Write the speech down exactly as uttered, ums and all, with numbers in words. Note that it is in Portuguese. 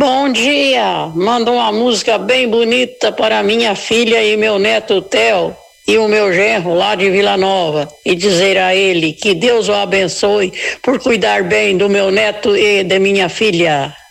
Bom dia, manda uma música bem bonita para minha filha e meu neto Theo e o meu genro lá de Vila Nova e dizer a ele que Deus o abençoe por cuidar bem do meu neto e de minha filha.